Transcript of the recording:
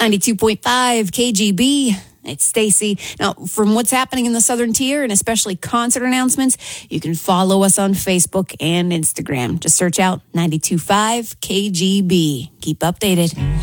92.5 KGB. It's Stacy. Now, from what's happening in the Southern Tier and especially concert announcements, you can follow us on Facebook and Instagram. Just search out 92.5 KGB. Keep updated.